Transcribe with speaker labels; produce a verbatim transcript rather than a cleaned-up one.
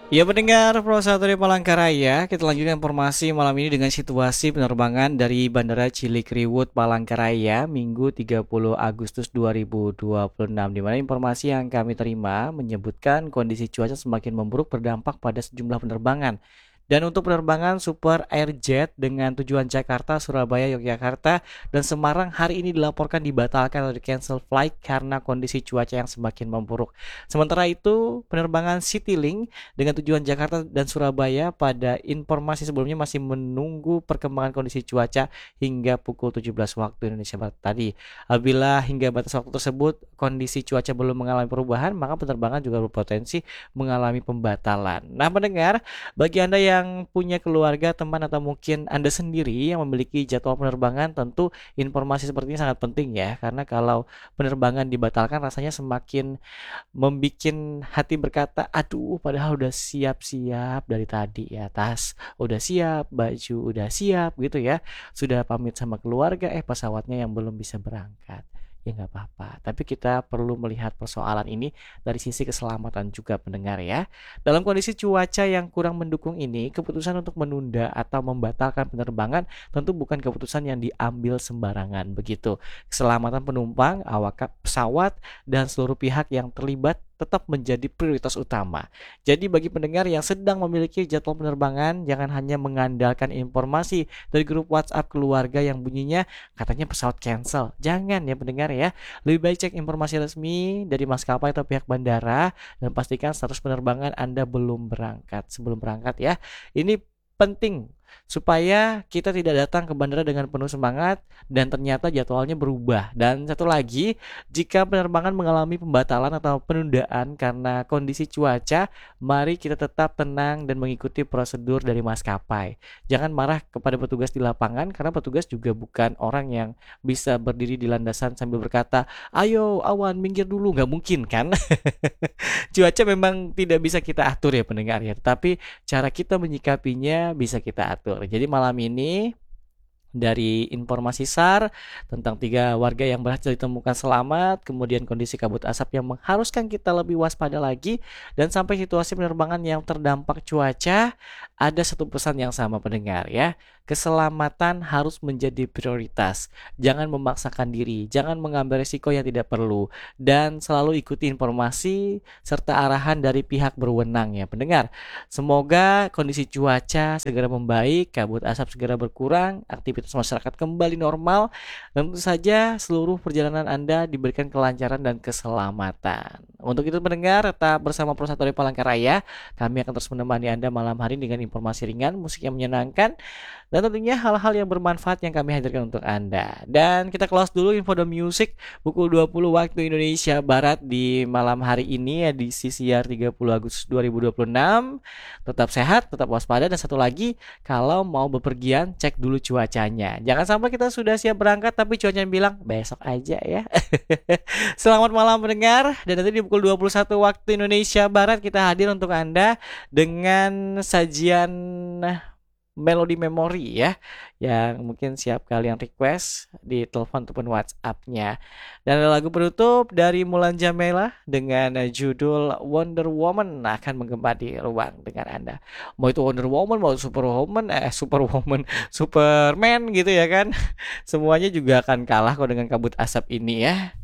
Speaker 1: Ya pendengar Pro Satria Palangkaraya, kita lanjutkan informasi malam ini dengan situasi penerbangan dari Bandara Cilikriwut Palangkaraya Minggu tiga puluh Agustus dua ribu dua puluh enam, di mana informasi yang kami terima menyebutkan kondisi cuaca semakin memburuk berdampak pada sejumlah penerbangan. Dan untuk penerbangan Super Airjet dengan tujuan Jakarta, Surabaya, Yogyakarta, dan Semarang hari ini dilaporkan dibatalkan atau di cancel flight karena kondisi cuaca yang semakin memburuk. Sementara itu, penerbangan Citylink dengan tujuan Jakarta dan Surabaya pada informasi sebelumnya masih menunggu perkembangan kondisi cuaca hingga pukul tujuh belas waktu Indonesia Barat tadi. Apabila hingga batas waktu tersebut kondisi cuaca belum mengalami perubahan, maka penerbangan juga berpotensi mengalami pembatalan. Nah, mendengar bagi Anda yang punya keluarga, teman, atau mungkin Anda sendiri yang memiliki jadwal penerbangan, tentu informasi seperti ini sangat penting ya, karena kalau penerbangan dibatalkan rasanya semakin membikin hati berkata, aduh padahal udah siap-siap dari tadi ya, tas udah siap, baju udah siap gitu ya, sudah pamit sama keluarga, eh pesawatnya yang belum bisa berangkat. Ya nggak apa-apa, tapi kita perlu melihat persoalan ini dari sisi keselamatan juga pendengar ya. Dalam kondisi cuaca yang kurang mendukung ini, keputusan untuk menunda atau membatalkan penerbangan tentu bukan keputusan yang diambil sembarangan begitu. Keselamatan penumpang, awak pesawat, dan seluruh pihak yang terlibat tetap menjadi prioritas utama. Jadi bagi pendengar yang sedang memiliki jadwal penerbangan, jangan hanya mengandalkan informasi dari grup WhatsApp keluarga yang bunyinya katanya pesawat cancel. Jangan ya pendengar ya. Lebih baik cek informasi resmi dari maskapai atau pihak bandara dan pastikan status penerbangan Anda belum berangkat. Sebelum berangkat ya. Ini penting supaya kita tidak datang ke bandara dengan penuh semangat dan ternyata jadwalnya berubah. Dan satu lagi, jika penerbangan mengalami pembatalan atau penundaan karena kondisi cuaca, mari kita tetap tenang dan mengikuti prosedur dari maskapai. Jangan marah kepada petugas di lapangan karena petugas juga bukan orang yang bisa berdiri di landasan sambil berkata, ayo awan minggir dulu, nggak mungkin kan. Cuaca memang tidak bisa kita atur ya pendengar ya, tetapi cara kita menyikapinya bisa kita atur. Jadi malam ini dari informasi SAR tentang tiga warga yang berhasil ditemukan selamat, kemudian kondisi kabut asap yang mengharuskan kita lebih waspada lagi, dan sampai situasi penerbangan yang terdampak cuaca, ada satu pesan yang sama pendengar ya. Keselamatan harus menjadi prioritas. Jangan memaksakan diri, jangan mengambil risiko yang tidak perlu, dan selalu ikuti informasi serta arahan dari pihak berwenang ya pendengar. Semoga kondisi cuaca segera membaik, kabut asap segera berkurang, aktivitas masyarakat kembali normal, dan tentu saja seluruh perjalanan Anda diberikan kelancaran dan keselamatan. Untuk itu pendengar, tetap bersama Pro Satria Palangkaraya. Kami akan terus menemani Anda malam hari dengan informasi ringan, musik yang menyenangkan, dan tentunya hal-hal yang bermanfaat yang kami hadirkan untuk Anda. Dan kita close dulu info the music pukul dua puluh waktu Indonesia Barat di malam hari ini ya, di siar tiga puluh Agustus dua ribu dua puluh enam. Tetap sehat, tetap waspada, dan satu lagi, kalau mau bepergian cek dulu cuacanya. Jangan sampai kita sudah siap berangkat tapi cuacanya bilang besok aja ya. Selamat malam pendengar, dan nanti di pukul dua puluh satu waktu Indonesia Barat kita hadir untuk Anda dengan sajian melodi memori ya, yang mungkin siap kalian request di telepon ataupun WhatsApp-nya. Dan ada lagu penutup dari Mulan Jamela dengan judul Wonder Woman akan menggema di ruang dengar Anda. Mau itu Wonder Woman, mau Superwoman, eh Superwoman, Superman gitu ya kan. Semuanya juga akan kalah kok dengan kabut asap ini ya.